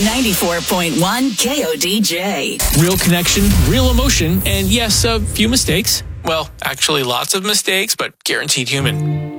94.1 KODJ. Real connection, real emotion, and yes, a few mistakes. Well, actually lots of mistakes, but guaranteed human.